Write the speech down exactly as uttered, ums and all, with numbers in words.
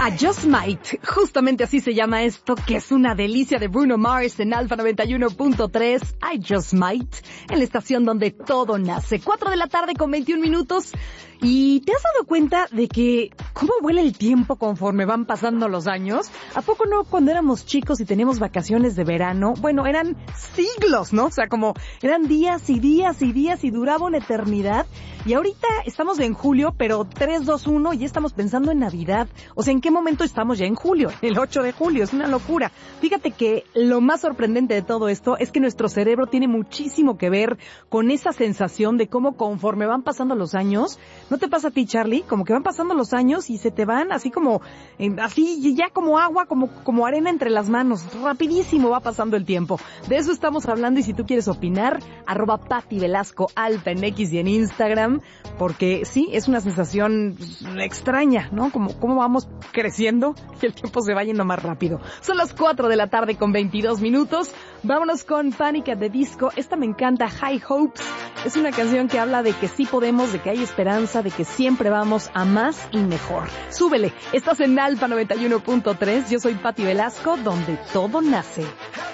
I Just Might, justamente así se llama esto, que es una delicia de Bruno Mars en Alfa noventa y uno punto tres, I Just Might, en la estación donde todo nace. Cuatro de la tarde con veintiún minutos. ¿Y te has dado cuenta de que cómo vuela el tiempo conforme van pasando los años? ¿A poco no cuando éramos chicos y teníamos vacaciones de verano? Bueno, eran siglos, ¿no? O sea, como eran días y días y días y duraba una eternidad. Y ahorita estamos en julio, pero tres, dos, uno, y estamos pensando en Navidad. O sea, ¿en qué momento estamos ya en julio? El ocho de julio, es una locura. Fíjate que lo más sorprendente de todo esto es que nuestro cerebro tiene muchísimo que ver con esa sensación de cómo conforme van pasando los años. ¿No te pasa a ti, Charlie? Como que van pasando los años y se te van así como, eh, así ya como agua, como, como arena entre las manos. Rapidísimo va pasando el tiempo. De eso estamos hablando, y si tú quieres opinar, arroba Pati Velasco Alta en X y en Instagram, porque sí, es una sensación extraña, ¿no? Como cómo vamos creciendo y el tiempo se va yendo más rápido. Son las cuatro de la tarde con veintidós minutos. Vámonos con Panic at the Disco. Esta me encanta, High Hopes. Es una canción que habla de que sí podemos, de que hay esperanza, de que siempre vamos a más y mejor. Súbele, estás en Alfa noventa y uno punto tres, yo soy Pati Velasco, donde todo nace.